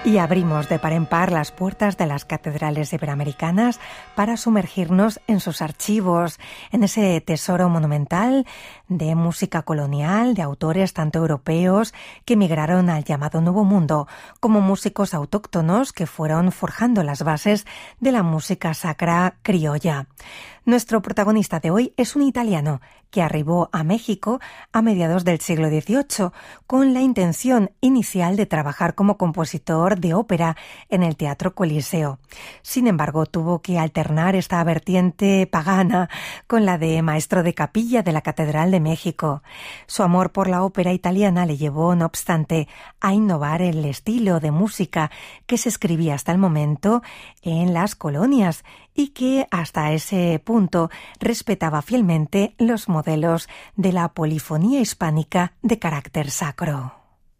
Y abrimos de par en par las puertas de las catedrales iberoamericanas para sumergirnos en sus archivos, en ese tesoro monumental de música colonial, de autores tanto europeos que emigraron al llamado Nuevo Mundo, como músicos autóctonos que fueron forjando las bases de la música sacra criolla. Nuestro protagonista de hoy es un italiano que arribó a México a mediados del siglo XVIII con la intención inicial de trabajar como compositor de ópera en el Teatro Coliseo. Sin embargo, tuvo que alternar esta vertiente pagana con la de maestro de capilla de la Catedral de México. Su amor por la ópera italiana le llevó, no obstante, a innovar el estilo de música que se escribía hasta el momento en las colonias y que hasta ese punto respetaba fielmente los modelos de la polifonía hispánica de carácter sacro.